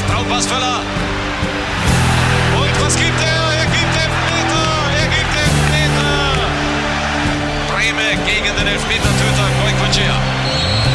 Traumpass Völler. Und was gibt er? Er gibt Elfmeter. Breme gegen den Elfmetertöter Goycochea.